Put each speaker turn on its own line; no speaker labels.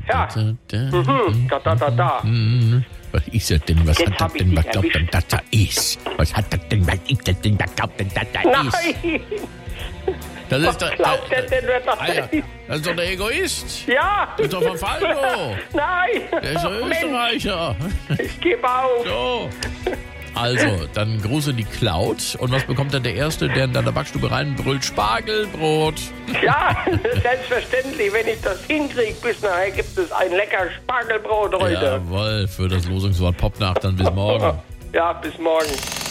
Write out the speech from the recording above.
Ja. Da.
Was ist das denn? Was
Jetzt
hat
hab
das
ich
denn?
dich
Was glaubt denn,
erwischt.
dass da ist? Was hat das denn? Was ist das denn? Was glaubt denn, dass da ist?
Nein!
Das
Was
ist doch,
glaubt der denn, wer das
Alter,
ist?
das ist doch der Egoist.
Ja!
Das ist doch von Falco.
Nein!
Der ist ein
Mensch,
Österreicher.
ich gebe auf.
So. Also, dann Gruß in die Cloud. Und was bekommt dann der Erste, der in deiner Backstube reinbrüllt? Spargelbrot.
Ja, selbstverständlich. Wenn ich das hinkriege, bis nachher gibt es ein lecker Spargelbrot heute.
Jawohl, für das Losungswort Popnacht. Dann bis morgen.
Ja, bis morgen.